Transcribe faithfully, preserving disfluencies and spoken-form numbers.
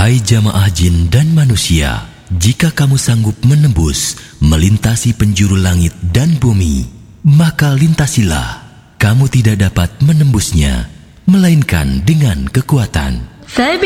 Hai jamaah jin dan manusia, jika kamu sanggup menembus, melintasi penjuru langit dan bumi, maka lintasilah. Kamu tidak dapat menembusnya, melainkan dengan kekuatan